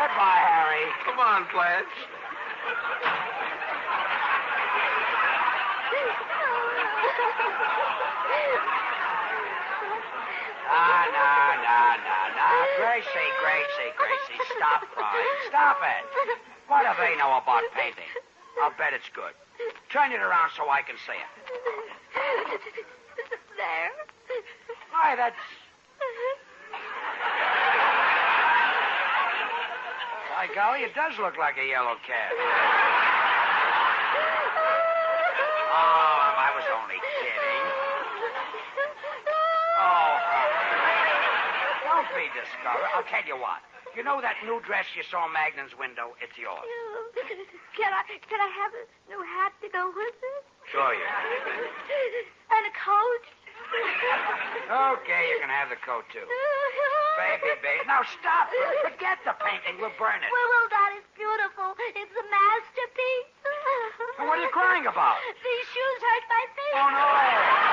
Goodbye, Harry. Come on, Blanche. No. Gracie, stop crying. Stop it. What do they know about painting? I'll bet it's good. Turn it around so I can see it. There. Why, that's... By golly, it does look like a yellow cat. Oh, I was only kidding. Oh, don't be discouraged. I'll tell you what. You know that new dress you saw in Magnan's window? It's yours. Can I have a new hat to go with it? Sure you. And a coat? Okay, you can have the coat, too. Baby. Now, stop. Forget the painting. We'll burn it. Well, Dad, it's beautiful. It's a masterpiece. What are you crying about? These shoes hurt my feet. Oh, no.